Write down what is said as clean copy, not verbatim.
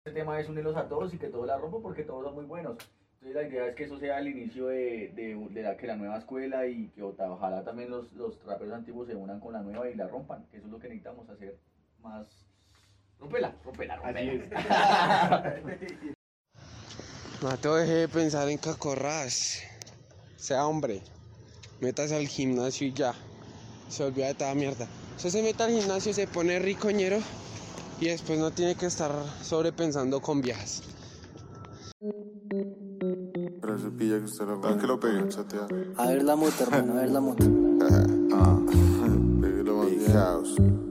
Este tema es unirlos a todos y que todos la rompan porque todos son muy buenos. Entonces la idea es que eso sea el inicio que la nueva escuela y que ojalá también los raperos antiguos se unan con la nueva y la rompan, que eso es lo que necesitamos hacer más. Rompela, rompela, rompela. Mateo, deje de pensar en cacorras. Sea hombre, métase al gimnasio y ya. Se olvida de toda mierda. Usted se mete al gimnasio, se pone ricoñero y después no tiene que estar sobrepensando con viejas. Pero se pilla que usted lo que lo pegue, chatea. A ver la moto, hermano, a ver la moto. Pegue lo más bien.